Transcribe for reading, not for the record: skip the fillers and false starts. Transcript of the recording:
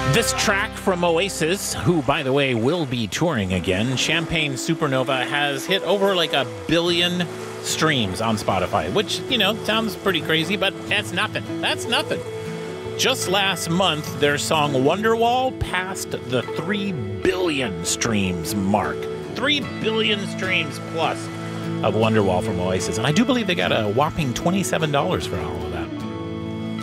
This track from Oasis, who, by the way, will be touring again, Champagne Supernova, has hit over like 1 billion streams on Spotify, which, sounds pretty crazy, but that's nothing. That's nothing. Just last month, their song Wonderwall passed the 3 billion streams mark. 3 billion streams plus of Wonderwall from Oasis. And I do believe they got a whopping $27 for all of that.